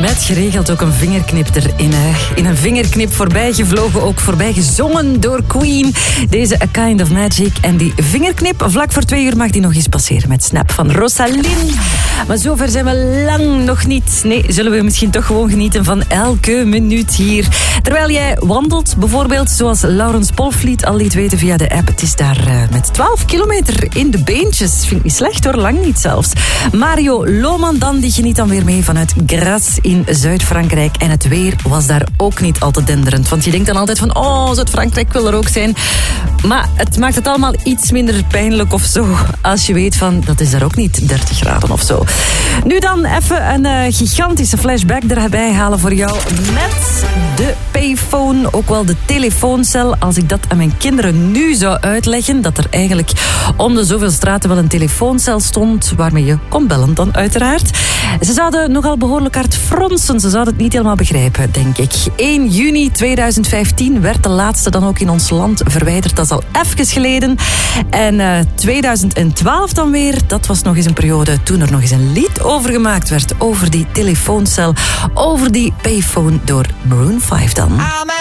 Met geregeld ook een vingerknip erin. In een vingerknip voorbij gevlogen, ook voorbij gezongen door Queen. Deze A Kind of Magic. En die vingerknip, vlak voor 2 uur mag die nog eens passeren met Snap van Rosalind. Maar zover zijn we lang nog niet. Nee, zullen we misschien toch gewoon genieten van elke minuut hier. Terwijl jij wandelt, bijvoorbeeld, zoals Laurens Polvliet al liet weten via de app. Het is daar met 12 kilometer in de beentjes. Vind ik niet slecht hoor, lang niet zelfs. Mario Lohman dan, die geniet dan weer mee vanuit Graz in Zuid-Frankrijk. En het weer was daar ook niet al te denderend. Want je denkt dan altijd van, oh, Zuid-Frankrijk wil er ook zijn. Maar het maakt het allemaal iets minder pijnlijk of zo. Als je weet van, dat is daar ook niet 30 graden of zo. Nu dan even een gigantische flashback erbij halen voor jou. Met de payphone, ook wel de telefooncel. Als ik dat aan mijn kinderen nu zou uitleggen, dat er eigenlijk om de zoveel straten wel een telefooncel stond, waarmee je kon bellen dan uiteraard. Ze zouden nogal behoorlijk hard fronsen. Ze zouden het niet helemaal begrijpen, denk ik. 1 juni 2015 werd de laatste dan ook in ons land verwijderd. Dat is al even geleden. En 2012 dan weer, dat was nog eens een periode toen er nog eens een lied over gemaakt werd. Over die telefooncel, over die payphone door Maroon 5 dan.